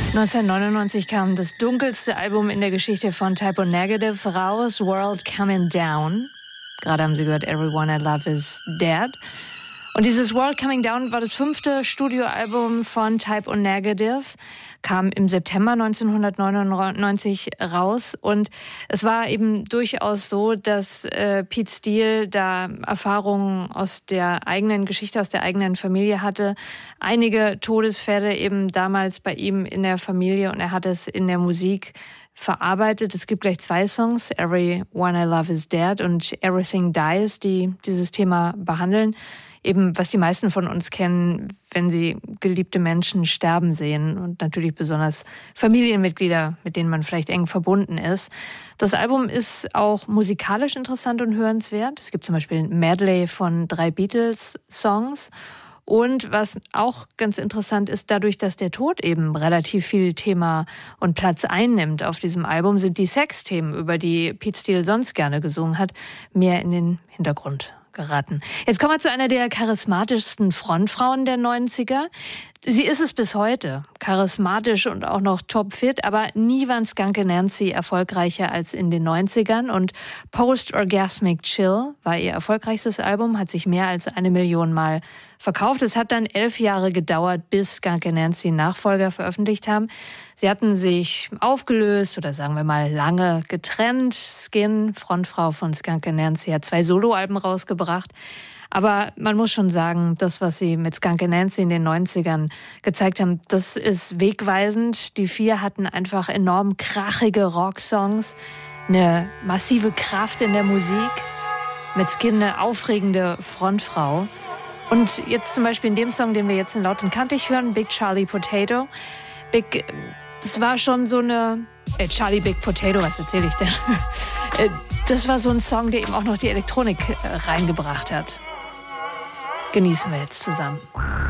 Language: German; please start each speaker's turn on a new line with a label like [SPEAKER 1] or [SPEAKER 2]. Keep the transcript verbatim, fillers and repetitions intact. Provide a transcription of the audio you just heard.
[SPEAKER 1] neunzehnhundertneunundneunzig kam das dunkelste Album in der Geschichte von Type O Negative raus, World Coming Down. Gerade haben Sie gehört, Everyone I Love Is Dead. Und dieses World Coming Down war das fünfte Studioalbum von Type O Negative, kam im September neunzehnhundertneunundneunzig raus. Und es war eben durchaus so, dass äh, Pete Steele da Erfahrungen aus der eigenen Geschichte, aus der eigenen Familie hatte. Einige Todesfälle eben damals bei ihm in der Familie, und er hat es in der Musik verarbeitet. Es gibt gleich zwei Songs, Everyone I Love Is Dead und Everything Dies, die dieses Thema behandeln. Eben, was die meisten von uns kennen, wenn sie geliebte Menschen sterben sehen, und natürlich besonders Familienmitglieder, mit denen man vielleicht eng verbunden ist. Das Album ist auch musikalisch interessant und hörenswert. Es gibt zum Beispiel ein Medley von drei Beatles-Songs. Und was auch ganz interessant ist, dadurch, dass der Tod eben relativ viel Thema und Platz einnimmt auf diesem Album, sind die Sexthemen, über die Pete Steele sonst gerne gesungen hat, mehr in den Hintergrund geraten. Jetzt kommen wir zu einer der charismatischsten Frontfrauen der neunziger. Sie ist es bis heute, charismatisch und auch noch topfit, aber nie waren Skunky Nancy erfolgreicher als in den neunzigern, und Post-Orgasmic Chill war ihr erfolgreichstes Album, hat sich mehr als eine Million Mal verkauft. Es hat dann elf Jahre gedauert, bis Skunky Nancy einen Nachfolger veröffentlicht haben. Sie hatten sich aufgelöst oder sagen wir mal lange getrennt. Skin, Frontfrau von Skunky Nancy, hat zwei Soloalben rausgebracht. Aber man muss schon sagen, das, was sie mit Skunky Nancy in den neunzigern gezeigt haben, das ist wegweisend. Die vier hatten einfach enorm krachige Rocksongs, eine massive Kraft in der Musik, mit Skin eine aufregende Frontfrau. Und jetzt zum Beispiel in dem Song, den wir jetzt in Laut und Kantig hören, Big Charlie Potato. Big, das war schon so eine... Äh, Charlie Big Potato, was erzähle ich denn? Das war so ein Song, der eben auch noch die Elektronik reingebracht hat. Genießen wir jetzt zusammen.